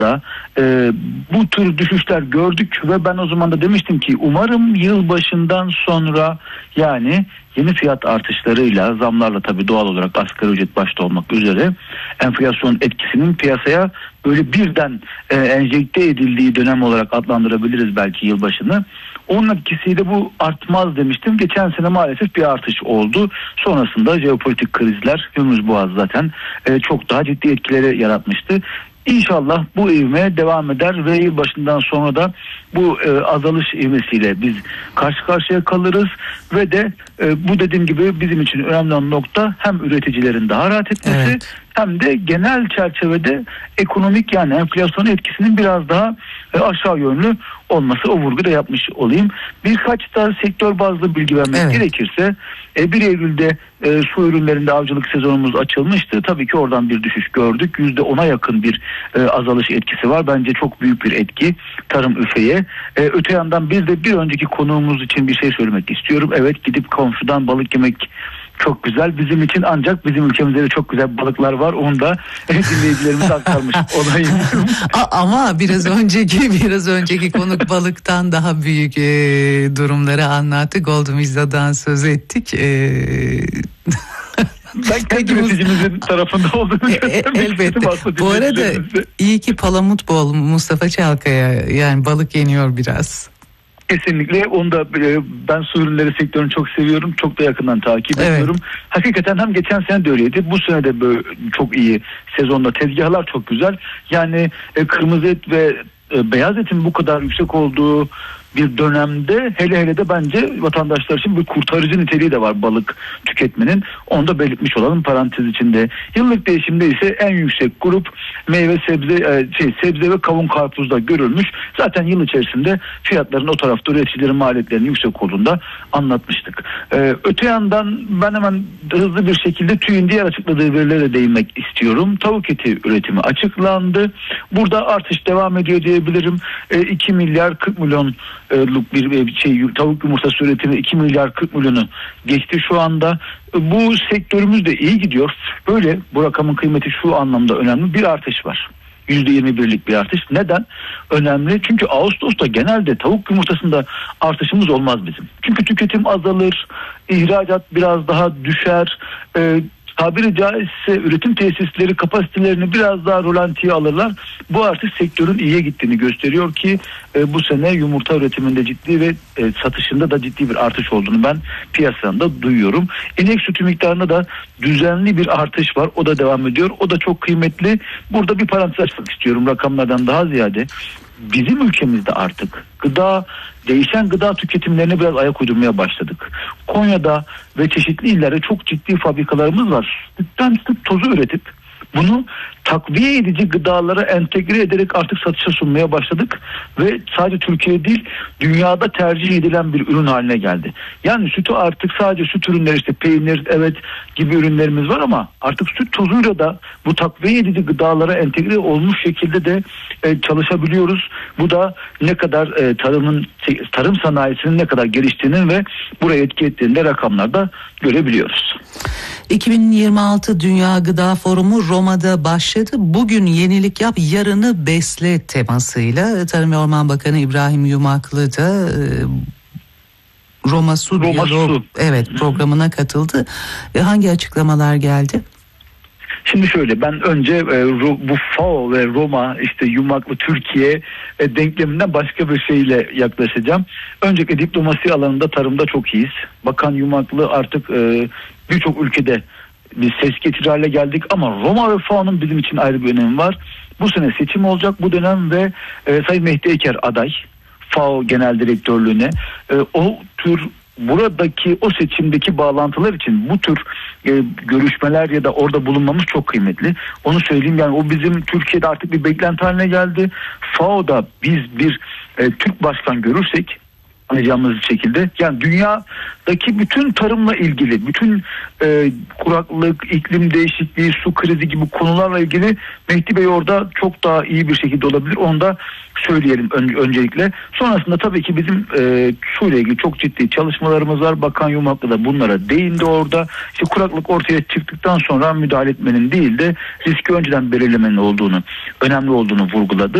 da bu tür düşüşler gördük ve ben o zaman da demiştim ki umarım yılbaşından sonra, yani yeni fiyat artışlarıyla, zamlarla tabii doğal olarak asgari ücret başta olmak üzere enflasyon etkisinin piyasaya böyle birden enjekte edildiği dönem olarak adlandırabiliriz belki yılbaşını. Onun etkisiyle bu artmaz demiştim. Geçen sene maalesef bir artış oldu. Sonrasında jeopolitik krizler, Hürmüz Boğazı zaten çok daha ciddi etkileri yaratmıştı. İnşallah bu ivme devam eder ve yılbaşından sonra da bu azalış ivmesiyle biz karşı karşıya kalırız ve de bu dediğim gibi bizim için önemli olan nokta hem üreticilerin daha rahat etmesi, hem de genel çerçevede ekonomik, yani enflasyon etkisinin biraz daha aşağı yönlü olması, o vurgu da yapmış olayım. Birkaç da sektör bazlı bilgi vermek gerekirse 1 Eylül'de su ürünlerinde avcılık sezonumuz açılmıştı. Tabii ki oradan bir düşüş gördük. %10'a yakın bir azalış etkisi var. Bence çok büyük bir etki tarım üfeye. Öte yandan biz de bir önceki konuğumuz için bir şey söylemek istiyorum. Evet, gidip komşudan balık yemek çok güzel bizim için, ancak bizim ülkemizde de çok güzel balıklar var. Onu da dinleyicilerimiz aktarmış olayım. Ama biraz önceki konuk balıktan daha büyük durumları anlattı. Golden Viza'dan söz ettik. Ben kendi üreticimizin tarafında olduğunu elbette. Bu arada iyi ki palamut bol Mustafa Çalkaya, yani balık yeniyor biraz. Kesinlikle, onu da ben su ürünleri sektörünü çok seviyorum. Çok da yakından takip ediyorum. Hakikaten hem geçen sene de öyleydi. Bu sene de böyle çok iyi sezonda tezgahlar çok güzel. Yani kırmızı et ve beyaz etin bu kadar yüksek olduğu bir dönemde hele de bence vatandaşlar için bir kurtarıcı niteliği de var balık tüketmenin. Onu da belirtmiş olalım parantez içinde. Yıllık değişimde ise en yüksek grup meyve sebze ve kavun karpuzda görülmüş. Zaten yıl içerisinde fiyatların o tarafta üreticilerin maliyetlerinin yüksek olduğunda anlatmıştık. Öte yandan ben hemen hızlı bir şekilde TÜİ'nin diğer açıkladığı verilere değinmek istiyorum. Tavuk eti üretimi açıklandı. Burada artış devam ediyor diyebilirim. 2 milyar 40 milyon bir tavuk yumurtası üretimi 2 milyar 40 milyonu geçti şu anda. Bu sektörümüz de iyi gidiyor. Böyle bu rakamın kıymeti şu anlamda önemli. Bir artış var. %21'lik bir artış. Neden? Önemli. Çünkü Ağustos'ta genelde tavuk yumurtasında artışımız olmaz bizim. Çünkü tüketim azalır, ihracat biraz daha düşer. Tabiri caizse üretim tesisleri kapasitelerini biraz daha rolantiye alırlar. Bu artış sektörün iyiye gittiğini gösteriyor ki bu sene yumurta üretiminde ciddi ve satışında da ciddi bir artış olduğunu ben piyasada duyuyorum. İnek sütü miktarında da düzenli bir artış var. O da devam ediyor. O da çok kıymetli. Burada bir parantez açmak istiyorum rakamlardan daha ziyade. Bizim ülkemizde artık değişen gıda tüketimlerine biraz ayak uydurmaya başladık. Konya'da ve çeşitli illerde çok ciddi fabrikalarımız var. Süt tozu üretip bunu takviye edici gıdalara entegre ederek artık satışa sunmaya başladık ve sadece Türkiye değil, dünyada tercih edilen bir ürün haline geldi. Yani sütü artık sadece süt ürünleri, işte peynir gibi ürünlerimiz var ama artık süt tozuyla da bu takviye edici gıdalara entegre olmuş şekilde de çalışabiliyoruz. Bu da ne kadar tarım sanayisinin ne kadar geliştiğinin ve buraya etki ettiğini de rakamlarda görebiliyoruz. 2026 Dünya Gıda Forumu Roma'da başladı. Bugün yenilik yap, yarını besle temasıyla Tarım ve Orman Bakanı İbrahim Yumaklı da Roma Su programına katıldı. Hangi açıklamalar geldi? Şimdi şöyle, ben önce bu FAO ve Roma, işte Yumaklı Türkiye denkleminden başka bir şeyle yaklaşacağım. Öncelikle diplomasi alanında tarımda çok iyiyiz. Bakan Yumaklı artık birçok ülkede bir ses getirir hale geldik ama Roma ve FAO'nun bizim için ayrı bir önemi var. Bu sene seçim olacak bu dönem ve Sayın Mehdi Eker aday FAO Genel Direktörlüğüne. O tür buradaki o seçimdeki bağlantılar için bu tür görüşmeler ya da orada bulunmamız çok kıymetli. Onu söyleyeyim, yani o bizim Türkiye'de artık bir beklenti haline geldi. FAO'da biz bir Türk başkan görürsek anlayacağımız şekilde. Yani dünyadaki bütün tarımla ilgili, bütün kuraklık, iklim değişikliği, su krizi gibi konularla ilgili Mehdi Bey orada çok daha iyi bir şekilde olabilir. Onu da söyleyelim öncelikle. Sonrasında tabii ki bizim su ile ilgili çok ciddi çalışmalarımız var. Bakan Yumaklı da bunlara değindi orada. İşte kuraklık ortaya çıktıktan sonra müdahale etmenin değil de riski önceden belirlemenin önemli olduğunu vurguladı.